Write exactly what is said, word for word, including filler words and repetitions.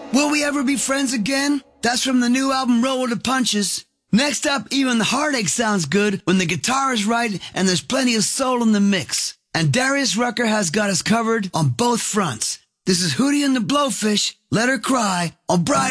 Will we ever be friends again? That's from the new album Roll with the Punches. Next up, even the heartache sounds good when the guitar is right and there's plenty of soul in the mix. And Darius Rucker has got us covered on both fronts. This is Hootie and the Blowfish, Let Her Cry, on Brian